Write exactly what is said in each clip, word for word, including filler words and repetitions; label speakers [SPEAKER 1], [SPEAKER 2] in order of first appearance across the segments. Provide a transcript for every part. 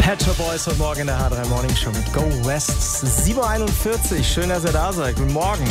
[SPEAKER 1] Pet Shop Boys heute Morgen in der H drei Morning Show mit Go West. sieben Uhr einundvierzig. Schön, dass ihr da seid. Guten Morgen.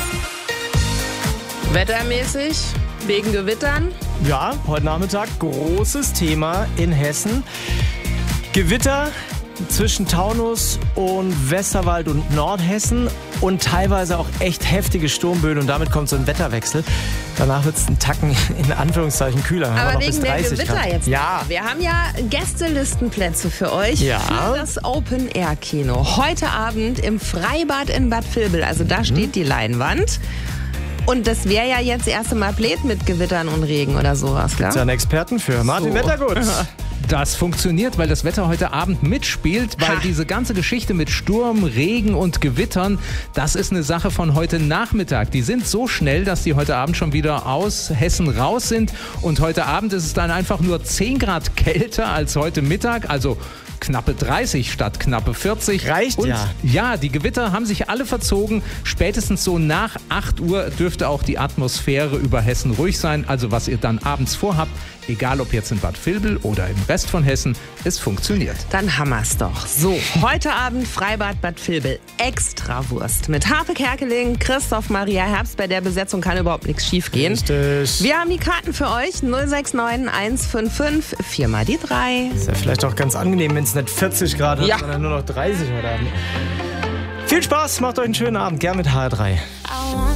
[SPEAKER 2] Wettermäßig, wegen Gewittern.
[SPEAKER 1] Ja, heute Nachmittag großes Thema in Hessen. Gewitter zwischen Taunus und Westerwald und Nordhessen und teilweise auch echt heftige Sturmböen und damit kommt so ein Wetterwechsel. Danach wird es einen Tacken in Anführungszeichen kühler.
[SPEAKER 2] Aber wegen der Gewitter
[SPEAKER 1] Grad.
[SPEAKER 2] jetzt.
[SPEAKER 1] Ja.
[SPEAKER 2] Wir haben ja Gästelistenplätze für euch
[SPEAKER 1] Ja.
[SPEAKER 2] für das Open-Air-Kino. Heute Abend im Freibad in Bad Vilbel. Also da steht die Leinwand. Und das wäre ja jetzt erst einmal blöd mit Gewittern und Regen oder sowas, klar?
[SPEAKER 1] Da ist ja ein Experten für. Martin
[SPEAKER 2] So.
[SPEAKER 1] Wettergut.
[SPEAKER 3] Das funktioniert, weil das Wetter heute Abend mitspielt, weil
[SPEAKER 2] Ha.
[SPEAKER 3] diese ganze Geschichte mit Sturm, Regen und Gewittern, das ist eine Sache von heute Nachmittag. Die sind so schnell, dass die heute Abend schon wieder aus Hessen raus sind und heute Abend ist es dann einfach nur zehn Grad kälter als heute Mittag, also knappe dreißig statt knappe vierzig.
[SPEAKER 1] Reicht
[SPEAKER 3] und
[SPEAKER 1] ja.
[SPEAKER 3] Ja, die Gewitter haben sich alle verzogen. Spätestens so nach acht Uhr dürfte auch die Atmosphäre über Hessen ruhig sein. Also was ihr dann abends vorhabt, egal ob jetzt in Bad Vilbel oder im Rest von Hessen, es funktioniert.
[SPEAKER 2] Dann hammer's doch. So, heute Abend Freibad Bad Vilbel. Extrawurst mit Harpe Kerkeling, Christoph Maria Herbst. Bei der Besetzung kann überhaupt nichts schief gehen.
[SPEAKER 1] Richtig.
[SPEAKER 2] Wir haben die Karten für euch. null sechs neun eins fünf fünf vier mal die drei.
[SPEAKER 1] Ist ja vielleicht auch ganz angenehm, wenn es nicht vierzig Grad hat,
[SPEAKER 2] Ja.
[SPEAKER 1] sondern nur noch dreißig heute Abend. Viel Spaß, macht euch einen schönen Abend. Gern mit H drei.